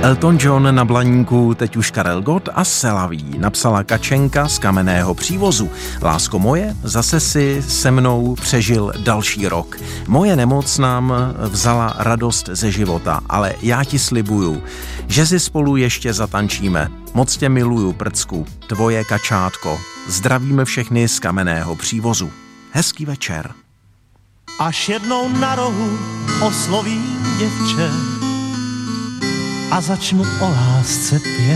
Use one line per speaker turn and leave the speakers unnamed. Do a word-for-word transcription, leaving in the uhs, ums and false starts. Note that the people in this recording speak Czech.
Elton John na Blaníku, teď už Karel Gott a Selaví, napsala Kačenka z Kamenného Přívozu. Lásko moje, zase si se mnou přežil další rok. Moje nemoc nám vzala radost ze života, ale já ti slibuju, že si spolu ještě zatančíme. Moc tě miluju, prcku, tvoje kačátko. Zdravíme všechny z Kamenného Přívozu. Hezký večer.
Až jednou na rohu oslovím děvče a začnu o lásce pět.